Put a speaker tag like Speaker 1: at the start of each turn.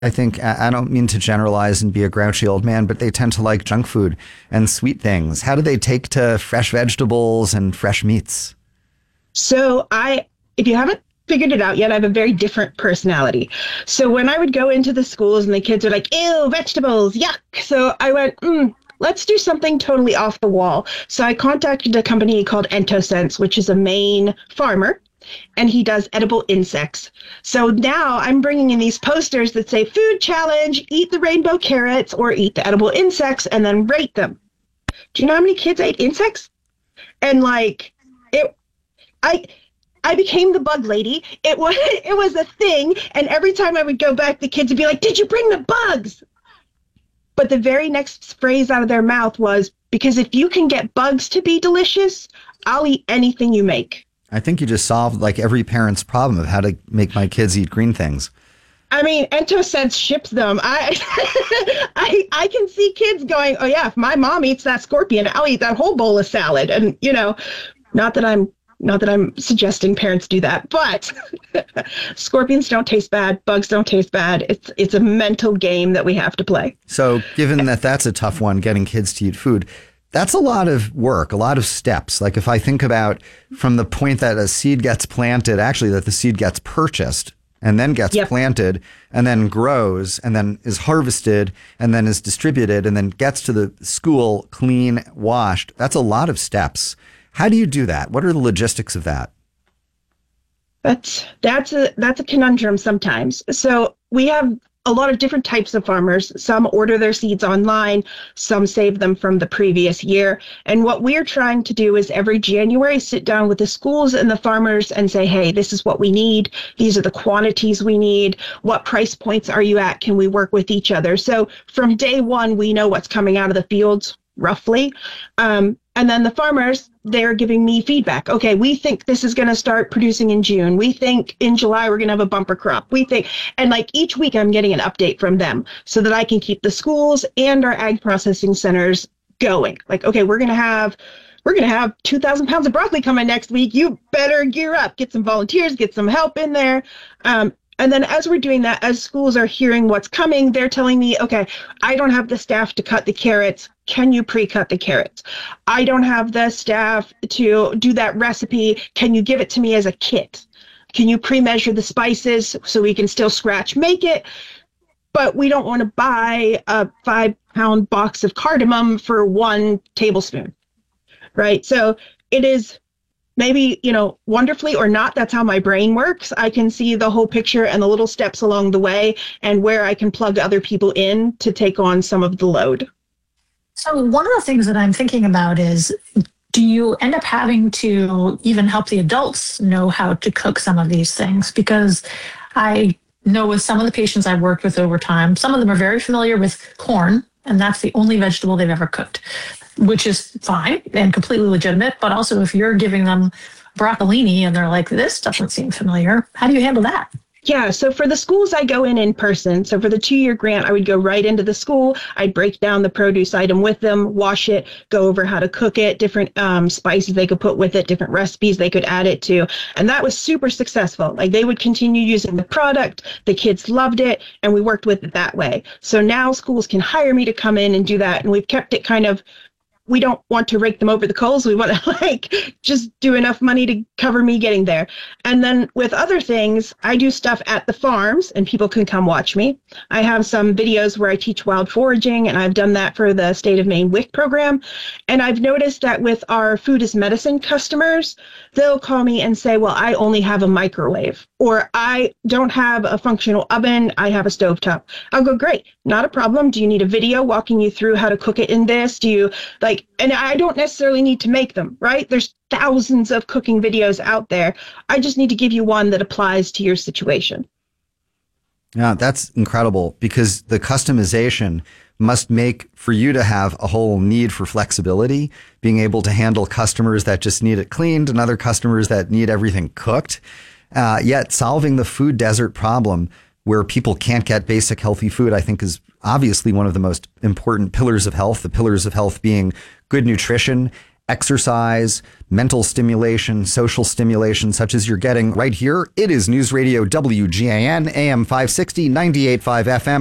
Speaker 1: I think I don't mean to generalize and be a grouchy old man, but they tend to like junk food and sweet things. How do they take to fresh vegetables and fresh meats?
Speaker 2: So if you haven't figured it out yet, I have a very different personality. So when I would go into the schools and the kids are like, ew, vegetables, yuck. So I went, let's do something totally off the wall. So I contacted a company called Entosense, which is a Maine farmer, and he does edible insects. So now I'm bringing in these posters that say food challenge, eat the rainbow carrots or eat the edible insects and then rate them. Do you know how many kids ate insects? And like I became the bug lady. It was a thing. And every time I would go back, the kids would be like, did you bring the bugs? But the very next phrase out of their mouth was, because if you can get bugs to be delicious, I'll eat anything you make.
Speaker 1: I think you just solved like every parent's problem of how to make my kids eat green things.
Speaker 2: I mean, Entosense ships them. I can see kids going, oh yeah, if my mom eats that scorpion, I'll eat that whole bowl of salad. And not that I'm suggesting parents do that, but scorpions don't taste bad. Bugs don't taste bad. It's a mental game that we have to play.
Speaker 1: So given that that's a tough one, getting kids to eat food, that's a lot of work, a lot of steps. Like if I think about from the point that a seed gets planted, actually that the seed gets purchased and then gets planted and then grows and then is harvested and then is distributed and then gets to the school clean, washed. That's a lot of steps. How do you do that? What are the logistics of that?
Speaker 2: That's a conundrum sometimes. So we have a lot of different types of farmers. Some order their seeds online, some save them from the previous year. And what we're trying to do is every January sit down with the schools and the farmers and say, hey, this is what we need. These are the quantities we need. What price points are you at? Can we work with each other? So from day one, we know what's coming out of the fields roughly. And then the farmers, they're giving me feedback. Okay, we think this is going to start producing in June. We think in July we're going to have a bumper crop. And like each week I'm getting an update from them so that I can keep the schools and our ag processing centers going. Like, okay, we're going to have 2,000 pounds of broccoli coming next week. You better gear up, get some volunteers, get some help in there. And then as we're doing that, as schools are hearing what's coming, they're telling me, okay, I don't have the staff to cut the carrots. Can you pre-cut the carrots? I don't have the staff to do that recipe. Can you give it to me as a kit? Can you pre-measure the spices so we can still scratch make it? But we don't want to buy a 5-pound box of cardamom for 1 tablespoon, right? So it is maybe, wonderfully or not, that's how my brain works. I can see the whole picture and the little steps along the way and where I can plug other people in to take on some of the load.
Speaker 3: So one of the things that I'm thinking about is, do you end up having to even help the adults know how to cook some of these things? Because I know with some of the patients I've worked with over time, some of them are very familiar with corn, and that's the only vegetable they've ever cooked, which is fine and completely legitimate. But also if you're giving them broccolini and they're like, this doesn't seem familiar, how do you handle that?
Speaker 2: Yeah, so for the schools, I go in person. So for the 2-year grant, I would go right into the school. I'd break down the produce item with them, wash it, go over how to cook it, different spices they could put with it, different recipes they could add it to. And that was super successful. Like they would continue using the product. The kids loved it, and we worked with it that way. So now schools can hire me to come in and do that. And we've kept it kind of, we don't want to rake them over the coals. We want to just do enough money to cover me getting there. And then with other things, I do stuff at the farms and people can come watch me. I have some videos where I teach wild foraging, and I've done that for the State of Maine WIC program. And I've noticed that with our food as medicine customers, they'll call me and say, well, I only have a microwave, or I don't have a functional oven. I have a stovetop. I'll go, great, not a problem. Do you need a video walking you through how to cook it in this? Do you and I don't necessarily need to make them, right? There's thousands of cooking videos out there. I just need to give you one that applies to your situation.
Speaker 1: Yeah, that's incredible, because the customization must make for you to have a whole need for flexibility, being able to handle customers that just need it cleaned and other customers that need everything cooked. Yet solving the food desert problem where people can't get basic healthy food, I think is obviously one of the most important pillars of health, the pillars of health being good nutrition exercise, mental stimulation, social stimulation, such as you're getting right here. It is News Radio WGAN, AM 560, 98.5 FM.